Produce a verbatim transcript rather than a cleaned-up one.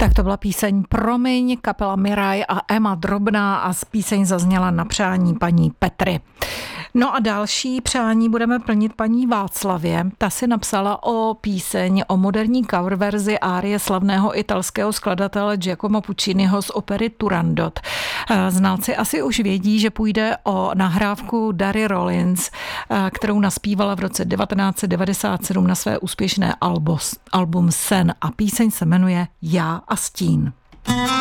Tak to byla píseň Promiň, kapela Miraj a Emma Drobná a píseň zazněla na přání paní Petry. No a další přání budeme plnit paní Václavě. Ta si napsala o píseň, o moderní cover verzi árie slavného italského skladatele Giacomo Pucciniho z opery Turandot. Znalci asi už vědí, že půjde o nahrávku Dary Rollins, kterou naspívala v roce devatenáct set devadesát sedm na své úspěšné album Sen a píseň se jmenuje Já a stín.